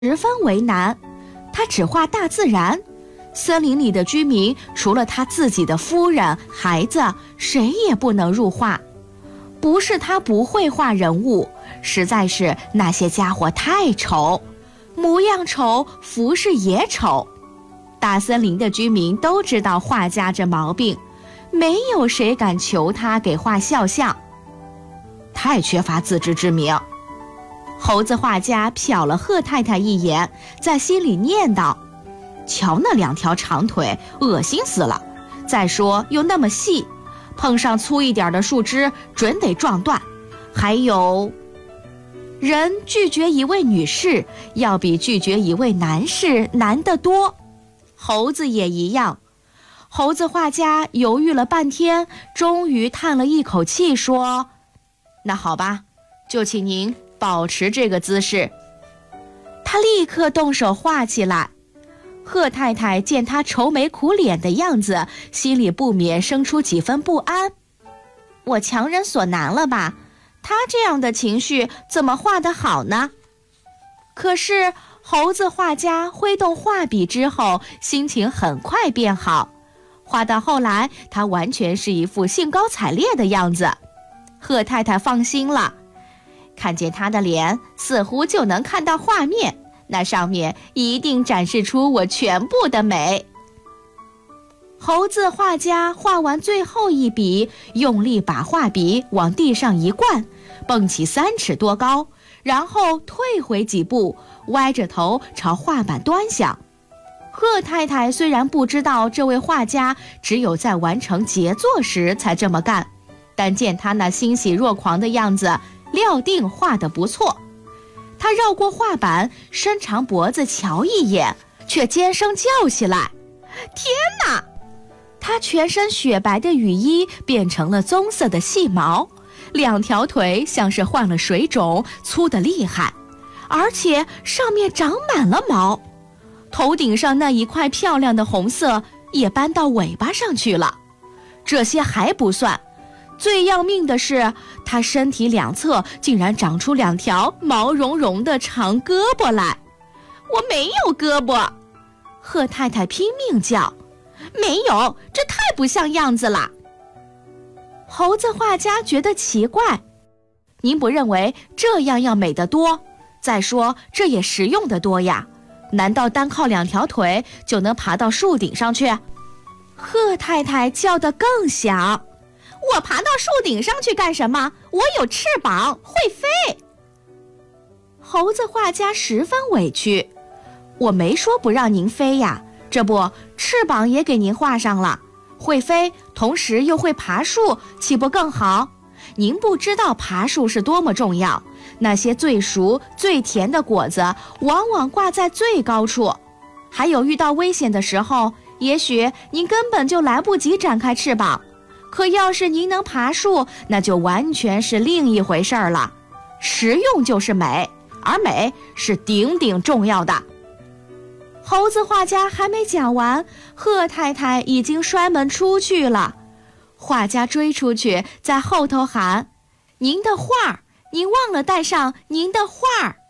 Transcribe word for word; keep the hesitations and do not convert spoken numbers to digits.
十分为难，他只画大自然，森林里的居民除了他自己的夫人、孩子，谁也不能入画。不是他不会画人物，实在是那些家伙太丑，模样丑，服饰也丑。大森林的居民都知道画家这毛病，没有谁敢求他给画肖像，太缺乏自知之明。猴子画家瞟了贺太太一眼，在心里念叨：瞧那两条长腿，恶心死了，再说又那么细，碰上粗一点的树枝准得撞断。还有，人拒绝一位女士要比拒绝一位男士难得多。猴子也一样。猴子画家犹豫了半天，终于叹了一口气说：那好吧，就请您保持这个姿势。他立刻动手画起来。贺太太见他愁眉苦脸的样子，心里不免生出几分不安。我强人所难了吧？他这样的情绪怎么画得好呢？可是猴子画家挥动画笔之后，心情很快变好。画到后来，他完全是一副兴高采烈的样子。贺太太放心了，看见他的脸，似乎就能看到画面，那上面一定展示出我全部的美。猴子画家画完最后一笔，用力把画笔往地上一灌，蹦起三尺多高，然后退回几步，歪着头朝画板端详。贺太太虽然不知道这位画家只有在完成杰作时才这么干，但见他那欣喜若狂的样子，料定画得不错。他绕过画板，伸长脖子瞧一眼，却尖声叫起来：天哪！他全身雪白的雨衣变成了棕色的细毛，两条腿像是患了水肿，粗得厉害，而且上面长满了毛。头顶上那一块漂亮的红色也搬到尾巴上去了。这些还不算，最要命的是，他身体两侧竟然长出两条毛茸茸的长胳膊来。我没有胳膊！贺太太拼命叫。没有，这太不像样子了。猴子画家觉得奇怪，您不认为这样要美得多？再说这也实用得多呀，难道单靠两条腿就能爬到树顶上去？贺太太叫得更响。我爬到树顶上去干什么？我有翅膀，会飞。猴子画家十分委屈。我没说不让您飞呀，这不，翅膀也给您画上了，会飞，同时又会爬树，岂不更好？您不知道爬树是多么重要，那些最熟、最甜的果子往往挂在最高处，还有遇到危险的时候，也许您根本就来不及展开翅膀。可要是您能爬树，那就完全是另一回事儿了。实用就是美，而美是顶顶重要的。猴子画家还没讲完，贺太太已经摔门出去了。画家追出去，在后头喊：您的画儿，您忘了带上您的画儿。